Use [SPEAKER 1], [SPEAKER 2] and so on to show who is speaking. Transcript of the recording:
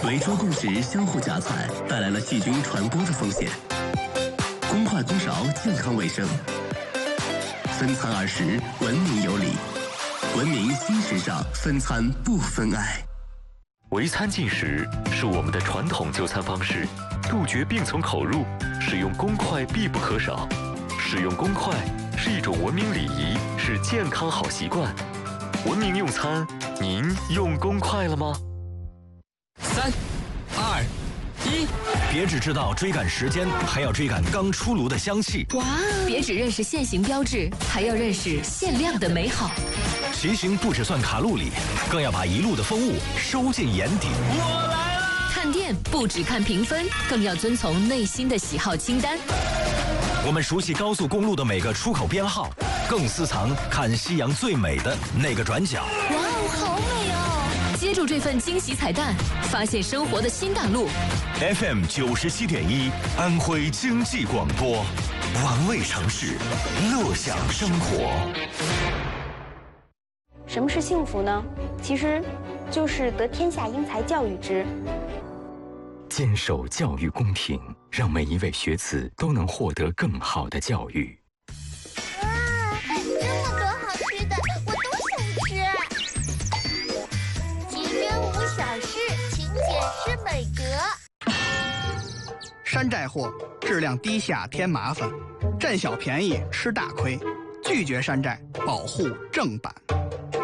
[SPEAKER 1] 围桌共食，相互夹菜，带来了细菌传播的风险。公筷公勺，健康卫生。分餐20，文明有礼。文明新时尚，分餐不分爱。
[SPEAKER 2] 围餐进食是我们的传统就餐方式，杜绝病从口入，使用公筷必不可少。使用公筷是一种文明礼仪，是健康好习惯。文明用餐，您用公筷了吗
[SPEAKER 3] ？3、2、1，别只知道追赶时间，还要追赶刚出炉的香气。
[SPEAKER 4] 哇！别只认识限行标志，还要认识限量的美好。
[SPEAKER 3] 骑行不只算卡路里，更要把一路的风物收进眼底。
[SPEAKER 4] 我来了！看店不只看评分，更要遵从内心的喜好清单。
[SPEAKER 3] 我们熟悉高速公路的每个出口编号，更私藏看夕阳最美的那个转角。
[SPEAKER 4] 哇哦，好美哦！接住这份惊喜彩蛋，发现生活的新大陆。
[SPEAKER 3] FM 97.1，安徽经济广播，玩味城市，乐享生活。
[SPEAKER 5] 什么是幸福呢？其实，就是得天下英才教育之。
[SPEAKER 6] 坚守教育公平，让每一位学子都能获得更好的教育。
[SPEAKER 7] 哇，这么多好吃的，我都想吃。其真无小事，勤俭是美德。
[SPEAKER 8] 山寨货，质量低下添麻烦，占小便宜吃大亏，拒绝山寨，保护正版。